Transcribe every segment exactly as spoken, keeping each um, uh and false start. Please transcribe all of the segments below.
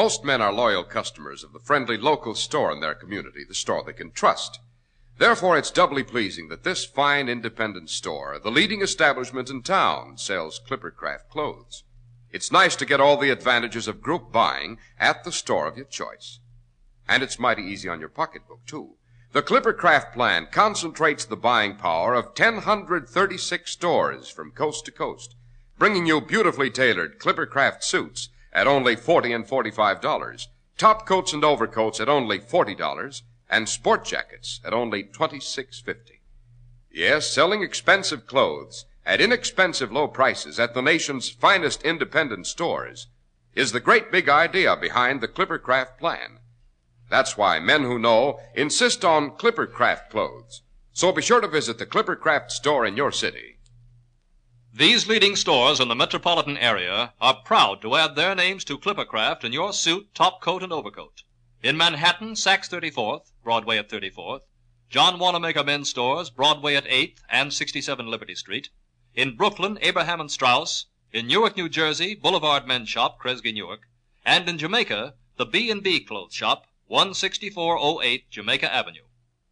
Most men are loyal customers of the friendly local store in their community, the store they can trust. Therefore, it's doubly pleasing that this fine independent store, the leading establishment in town, sells Clippercraft clothes. It's nice to get all the advantages of group buying at the store of your choice. And it's mighty easy on your pocketbook, too. The Clippercraft plan concentrates the buying power of one thousand one hundred thirty-six stores from coast to coast, bringing you beautifully tailored Clippercraft suits at only forty dollars and forty-five dollars, top coats and overcoats at only forty dollars, and sport jackets at only twenty-six fifty. Yes, selling expensive clothes at inexpensive low prices at the nation's finest independent stores is the great big idea behind the Clippercraft plan. That's why men who know insist on Clippercraft clothes. So be sure to visit the Clippercraft store in your city. These leading stores in the metropolitan area are proud to add their names to Clippercraft in your suit, top coat, and overcoat. In Manhattan, Saks thirty-fourth, Broadway at thirty-fourth. John Wanamaker Men's Stores, Broadway at eighth and sixty-seven Liberty Street. In Brooklyn, Abraham and Strauss. In Newark, New Jersey, Boulevard Men's Shop, Kresge, Newark. And in Jamaica, the B and B Clothes Shop, one sixty-four oh eight Jamaica Avenue.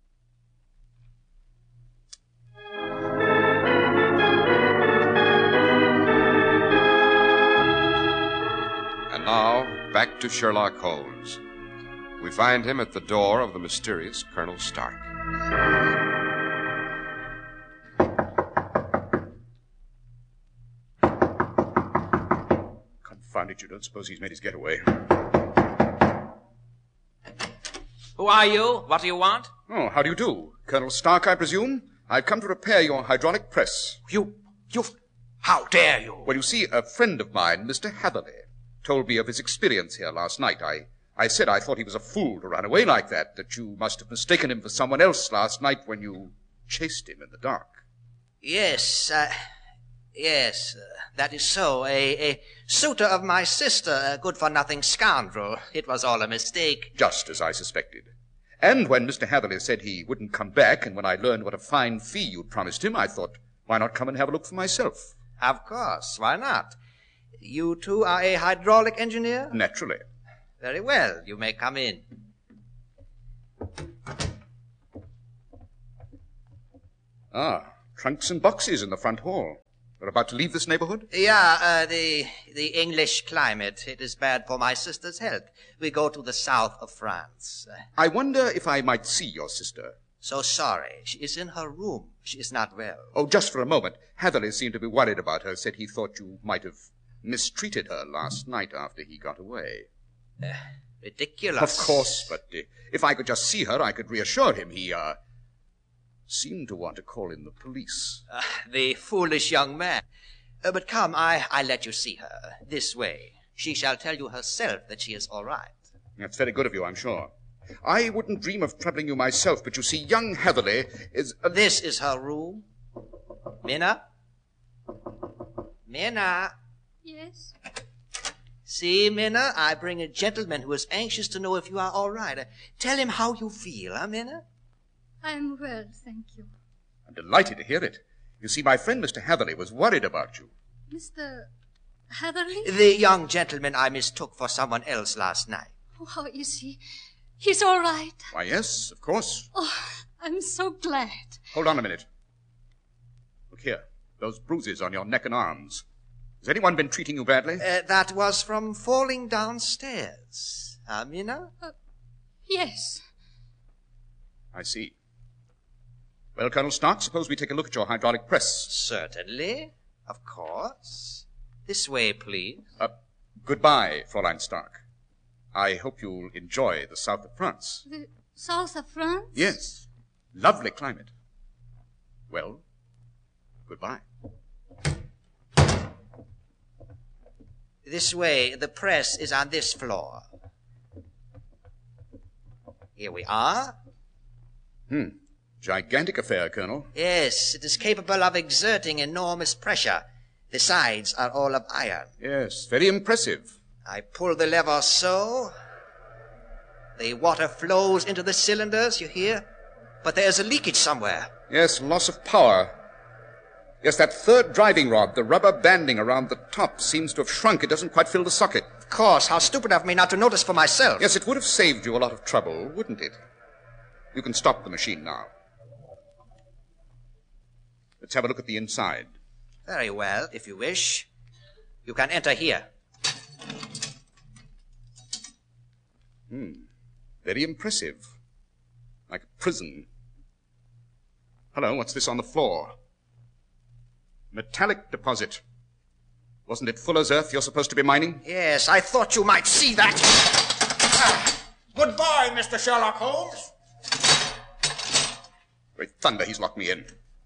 And now, back to Sherlock Holmes. We find him at the door of the mysterious Colonel Stark. Confound it, you don't suppose he's made his getaway. Who are you? What do you want? Oh, how do you do? Colonel Stark, I presume? I've come to repair your hydraulic press. You, you, how dare you? Well, you see, a friend of mine, Mister Hatherley, told me of his experience here last night. I, I said I thought he was a fool to run away like that, that you must have mistaken him for someone else last night when you chased him in the dark. Yes, uh, yes, uh, that is so. A, a suitor of my sister, a good-for-nothing scoundrel. It was all a mistake. Just as I suspected. And when Mister Hatherley said he wouldn't come back, and when I learned what a fine fee you'd promised him, I thought, why not come and have a look for myself? Of course, why not? You too are a hydraulic engineer? Naturally. Very well, you may come in. Ah, trunks and boxes in the front hall. We're about to leave this neighborhood? Yeah, uh, the, the English climate, it is bad for my sister's health. We go to the south of France. Uh, I wonder if I might see your sister. So sorry. She is in her room. She is not well. Oh, just for a moment. Hatherley seemed to be worried about her, said he thought you might have mistreated her last night after he got away. Uh, ridiculous. Of course, but uh, if I could just see her, I could reassure him. He, uh, seemed to want to call in the police. Uh, the foolish young man. Uh, but come, I, I'll let you see her. This way. She shall tell you herself that she is all right. That's very good of you, I'm sure. I wouldn't dream of troubling you myself, but you see, young Hatherley is... Uh, this is her room. Minna? Minna? Yes? See, Minna, I bring a gentleman who is anxious to know if you are all right. Uh, tell him how you feel, huh, Minna? I am well, thank you. I'm delighted to hear it. You see, my friend Mister Hatherley was worried about you. Mister Hatherley? The young gentleman I mistook for someone else last night. Oh, how is he? He's all right. Why, yes, of course. Oh, I'm so glad. Hold on a minute. Look here, those bruises on your neck and arms. Has anyone been treating you badly? Uh, that was from falling downstairs. Ah, uh, Minna? Uh, yes. I see. Well, Colonel Stark, suppose we take a look at your hydraulic press. Certainly. Of course. This way, please. Uh, goodbye, Fräulein Stark. I hope you'll enjoy the south of France. The south of France? Yes. Lovely climate. Well, goodbye. This way. The press is on this floor. Here we are. Hmm. Gigantic affair, Colonel. Yes, it is capable of exerting enormous pressure. The sides are all of iron. Yes, very impressive. I pull the lever so. The water flows into the cylinders, you hear? But there's a leakage somewhere. Yes, loss of power. Yes, that third driving rod, the rubber banding around the top, seems to have shrunk. It doesn't quite fill the socket. Of course, how stupid of me not to notice for myself. Yes, it would have saved you a lot of trouble, wouldn't it? You can stop the machine now. Let's have a look at the inside. Very well, if you wish. You can enter here. Hmm. Very impressive. Like a prison. Hello, what's this on the floor? Metallic deposit. Wasn't it Fuller's Earth you're supposed to be mining? Yes, I thought you might see that. Ah, goodbye, Mister Sherlock Holmes. Great thunder, he's locked me in.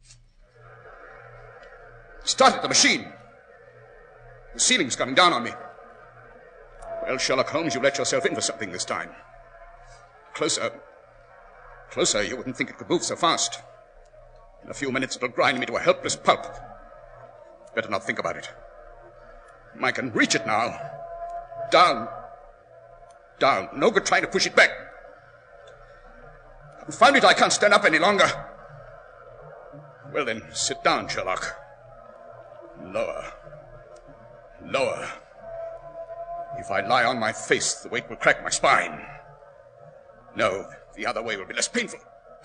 He started the machine. The ceiling's coming down on me. Well, Sherlock Holmes, you let yourself in for something this time. Closer. Closer, you wouldn't think it could move so fast. In a few minutes, it'll grind me to a helpless pulp. Better not think about it. I can reach it now. Down. Down. No good trying to push it back. I've found it. I can't stand up any longer. Well then, sit down, Sherlock. Lower. Lower. If I lie on my face, the weight will crack my spine. No, the other way will be less painful.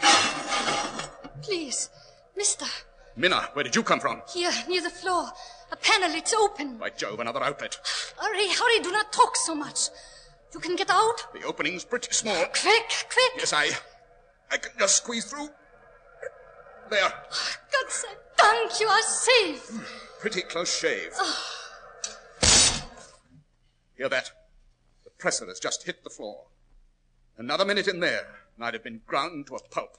Please, mister. Minna, where did you come from? Here, near the floor. A panel, it's open. By Jove, another outlet. Hurry, hurry, do not talk so much. You can get out? The opening's pretty small. Quick, quick. Yes, I... I can just squeeze through. There. God save Dank, you are safe. Pretty close shave. Hear that? The presser has just hit the floor. Another minute in there, and I'd have been ground to a pulp.